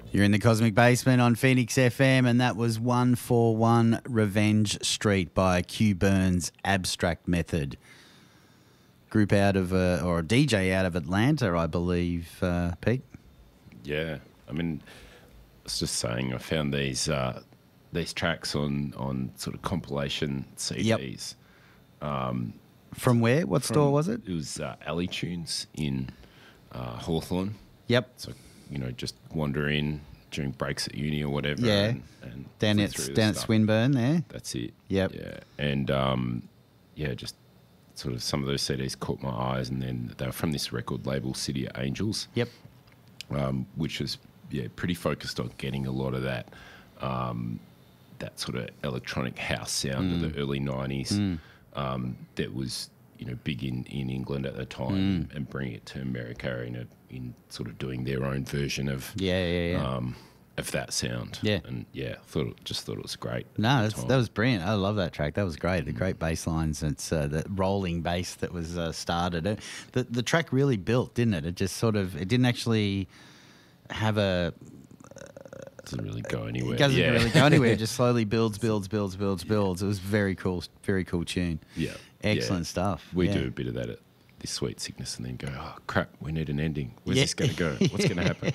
You're in the Cosmic Basement on Phoenix FM, and that was 141 Revenge Street by Q Burns Abstract Method. Group out of, or a DJ out of Atlanta, I believe, Pete? Yeah. I mean, I was just saying, I found these tracks on sort of compilation CDs. Yep. From where? What store was it? It was Alley Tunes in Hawthorne. Yep. So, just wander in during breaks at uni or whatever. Yeah. And down at Swinburne there. That's it. Yep. Yeah. And, just sort of some of those CDs caught my eyes, and then they were from this record label, City of Angels. Yep. Which was, pretty focused on getting a lot of that sort of electronic house sound of the early 90s that was, big in England at the time, and bringing it to America in sort of doing their own version of of that sound. Yeah. And thought it was great. No, that was brilliant. I love that track. That was great. The great bass lines. It's the rolling bass that was started. The track really built, didn't it? It just sort of, it didn't actually have a... doesn't really go anywhere. It doesn't really go anywhere. It just slowly builds. It was very cool tune. Yeah. Excellent stuff. We do a bit of that at This Sweet Sickness, and then go, oh crap, we need an ending. Where's this going to go? What's going to happen?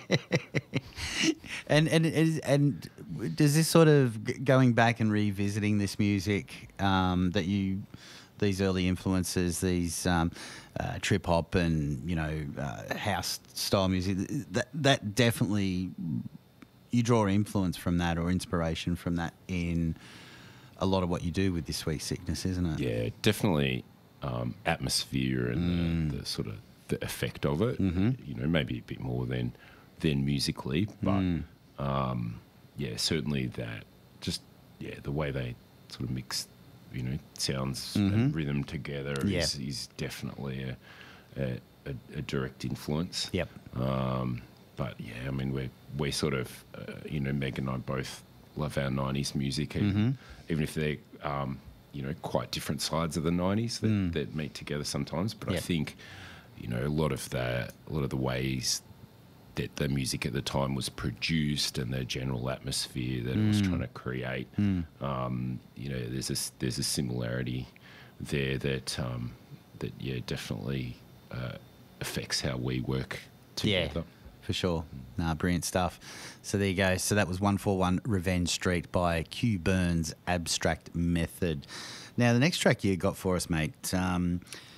And does this sort of going back and revisiting this music these early influences, these trip hop and house style music, that definitely you draw influence from that or inspiration from that in a lot of what you do with This Sweet Sickness, isn't it? Yeah, definitely. Atmosphere and the sort of the effect of it, maybe a bit more than musically, but certainly that just the way they sort of mix sounds and rhythm together is definitely a direct influence. Yep. But I mean we sort of Meg and I both love our 90s music, even if they're quite different sides of the 90s that meet together sometimes. But I think, a lot of the ways that the music at the time was produced and the general atmosphere that it was trying to create, there's a similarity there that definitely affects how we work together. Yeah. For sure. Brilliant stuff. So there you go. So that was 141 Revenge Street by Q Burns Abstract Method. Now, the next track you got for us, mate, I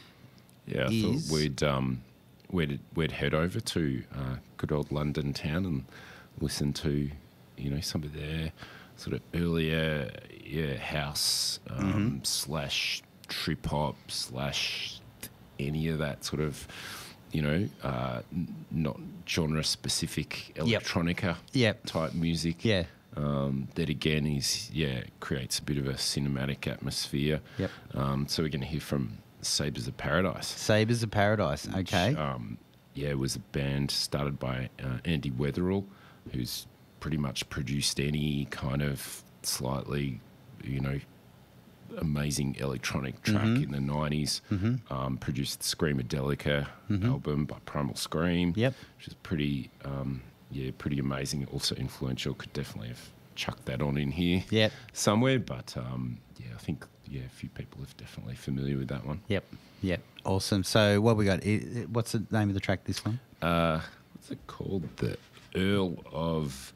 thought we'd head over to good old London town and listen to, some of their sort of earlier house slash trip hop slash any of that sort of not genre-specific electronica type music. Yeah. That again is creates a bit of a cinematic atmosphere. Yep. So we're going to hear from Sabres of Paradise. Sabres of Paradise. Okay. Which, it was a band started by Andy Weatherall, who's pretty much produced any kind of slightly, amazing electronic track in the 90s. Produced the Screamadelica album by Primal Scream, which is pretty pretty amazing, also influential. Could definitely have chucked that on in here somewhere, but I think a few people are definitely familiar with that one. Yep. Awesome. So what we got, what's the name of the track, this one? What's it called? The Earl of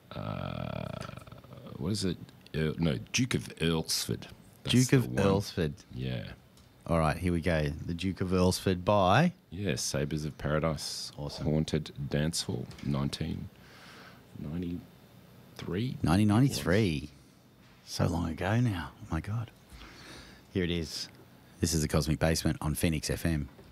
what is it? Duke of Earlsford. Duke of Earlsford. Yeah. All right, here we go. The Duke of Earlsford by... Yeah, Sabres of Paradise. Awesome. Haunted Dance Hall, 1993. 1993. So long ago now. Oh, my God. Here it is. This is the Cosmic Basement on Phoenix FM.